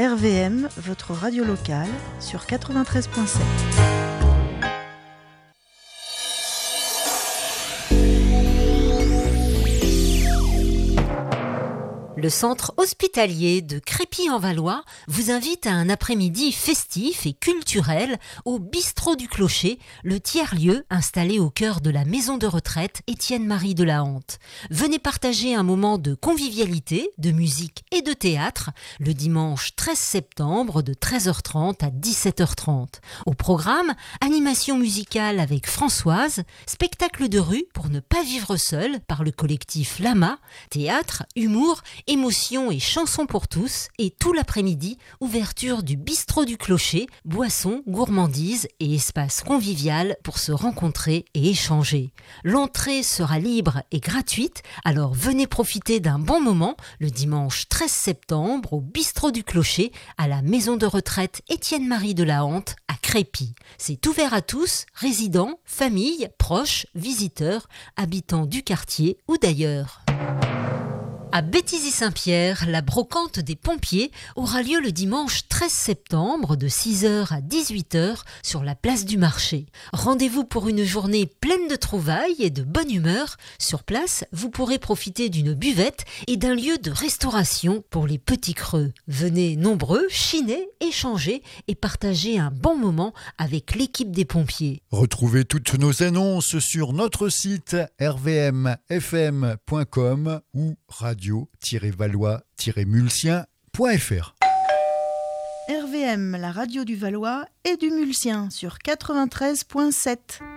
RVM, votre radio locale, sur 93.7. Le centre hospitalier de Crépy-en-Valois vous invite à un après-midi festif et culturel au Bistrot du Clocher, le tiers-lieu installé au cœur de la maison de retraite Étienne-Marie de la Hante. Venez partager un moment de convivialité, de musique et de théâtre le dimanche 13 septembre de 13h30 à 17h30. Au programme, animation musicale avec Françoise, spectacle de rue pour ne pas vivre seul par le collectif Lama, théâtre, humour, émotions et chansons pour tous, et tout l'après-midi, ouverture du Bistrot du Clocher, boissons, gourmandises et espace convivial pour se rencontrer et échanger. L'entrée sera libre et gratuite, alors venez profiter d'un bon moment le dimanche 13 septembre au Bistrot du Clocher à la maison de retraite Étienne-Marie de la Hante à Crépy. C'est ouvert à tous, résidents, familles, proches, visiteurs, habitants du quartier ou d'ailleurs. À Béthisy-Saint-Pierre, la brocante des pompiers aura lieu le dimanche 13 septembre de 6h à 18h sur la place du marché. Rendez-vous pour une journée pleine de trouvailles et de bonne humeur. Sur place, vous pourrez profiter d'une buvette et d'un lieu de restauration pour les petits creux. Venez nombreux, chiner, échanger et partager un bon moment avec l'équipe des pompiers. Retrouvez toutes nos annonces sur notre site rvmfm.com ou radio-valois-mulsien.fr. RVM, la radio du Valois et du Mulsien sur 93.7.